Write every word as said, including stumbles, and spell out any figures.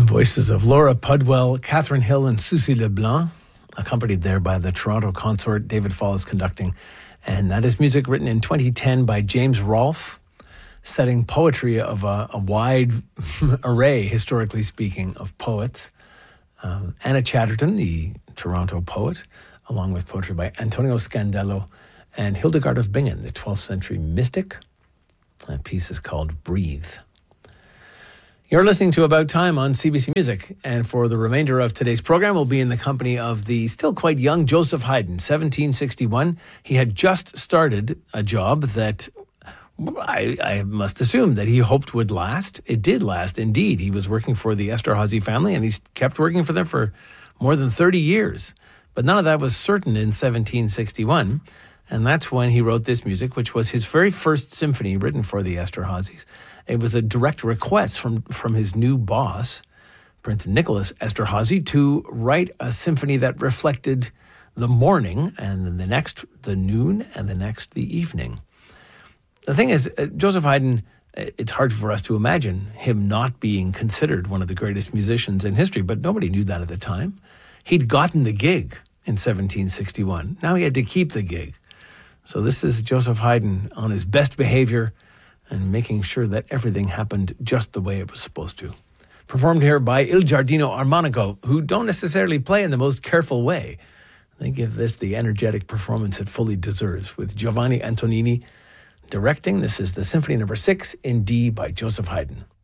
voices of Laura Pudwell, Catherine Hill, and Susie Leblanc, accompanied there by the Toronto consort David Fall is conducting. And that is music written in twenty ten by James Rolfe, setting poetry of a, a wide array, historically speaking, of poets. Um, Anna Chatterton, the Toronto poet, along with poetry by Antonio Scandello and Hildegard of Bingen, the twelfth century mystic. That piece is called Breathe. You're listening to About Time on C B C Music, and for the remainder of today's program, we'll be in the company of the still quite young Joseph Haydn, seventeen sixty-one. He had just started a job that I, I must assume that he hoped would last. It did last, indeed. He was working for the Esterhazy family, and he's kept working for them for more than thirty years. But none of that was certain in seventeen sixty-one, and that's when he wrote this music, which was his very first symphony written for the Esterhazys. It was a direct request from, from his new boss, Prince Nicholas Esterhazy, to write a symphony that reflected the morning, and then the next the noon, and the next the evening. The thing is, uh, Joseph Haydn, it's hard for us to imagine him not being considered one of the greatest musicians in history, but nobody knew that at the time. He'd gotten the gig in seventeen sixty-one. Now he had to keep the gig. So this is Joseph Haydn on his best behavior and making sure that everything happened just the way it was supposed to. Performed here by Il Giardino Armonico, who don't necessarily play in the most careful way. They give this the energetic performance it fully deserves, with Giovanni Antonini directing. This is the Symphony Number Six in D by Joseph Haydn.